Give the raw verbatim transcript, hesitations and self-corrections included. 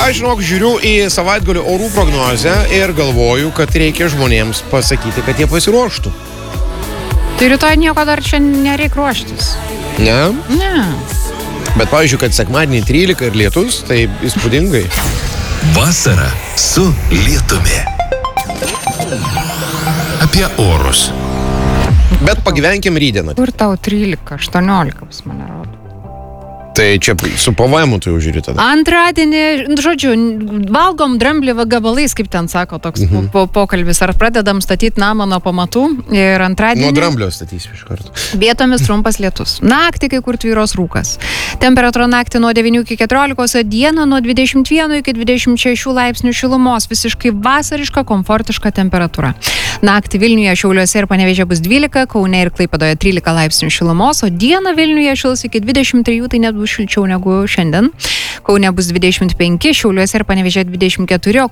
Aš žinok, žiūriu į savaitgalio orų prognozę ir galvoju, kad reikia žmonėms pasakyti, kad jie pasiruoštų. Tai rytoj nieko dar čia nereik ruoštis. Ne? Ne. Bet pavyzdžiui, kad sekmadienį trylika ir lietus, tai įspūdingai. Vasara su lietumi. Apie orus. Bet pagyvenkim rytdieną. Kur tau trylika, aštuoniolika pas mane rodo? Tai čia su pavajamu tu jau žiūri tada. Antradienį, žodžiu, valgom dramblį gabalais, kaip ten sako toks mhm. po, pokalbis. Ar pradedam statyti namą nuo pamatų ir antradienį... Nuo dramblio statysiu iš karto. Vietomis trumpas lietus. Naktį kai kur tvyros rūkas. Temperatūra naktį nuo devynių iki keturiolikos, dieną nuo dvidešimt vieno iki dvidešimt šešių laipsnių šilumos. Visiškai vasariška, komfortiška temperatūra. Naktį Vilniuje, Šiauliuose ir Panevėžyje bus dvylika, Kaune ir Klaipėdoje trylika laipsnių šilumos, o dieną Vilniuje šils iki dvidešimt trijų, tai net bus šilčiau negu šiandien. Kaune bus dvidešimt penki, Šiauliuose ir Panevėžyje dvidešimt keturi, o